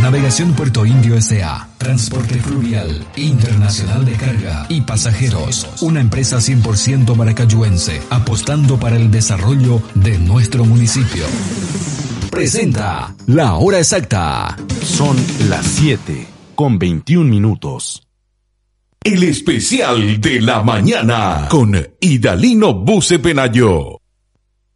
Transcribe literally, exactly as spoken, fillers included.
Navegación Puerto Indio S A. Transporte fluvial, internacional de carga y pasajeros. Una empresa cien por ciento maracayuense, apostando para el desarrollo de nuestro municipio. Presenta La Hora Exacta. Son las siete con veintiún minutos. El especial de la mañana con Idalino Buce Penayo.